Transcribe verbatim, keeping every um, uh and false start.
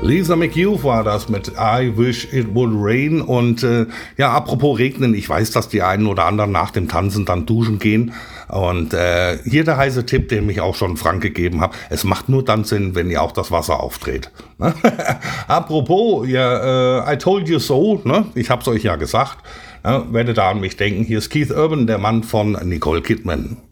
Lisa McHugh war das mit I Wish It Would Rain. Und äh, ja, apropos Regnen, ich weiß, dass die einen oder anderen nach dem Tanzen dann duschen gehen. Und äh, hier der heiße Tipp, den mich auch schon Frank gegeben hat. Es macht nur dann Sinn, wenn ihr auch das Wasser aufdreht. Apropos, ja, äh, I told you so, ne? Ich hab's euch ja gesagt. Ja, werdet da an mich denken. Hier ist Keith Urban, der Mann von Nicole Kidman.